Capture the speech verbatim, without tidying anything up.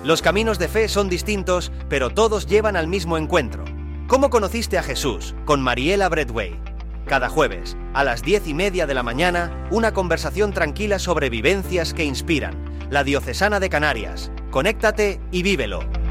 Los caminos de fe son distintos, pero todos llevan al mismo encuentro. ¿Cómo conociste a Jesús? Con Mariela Bradway. Cada jueves, a las diez y media de la mañana, una conversación tranquila sobre vivencias que inspiran. La Diocesana de Canarias. Conéctate y vívelo.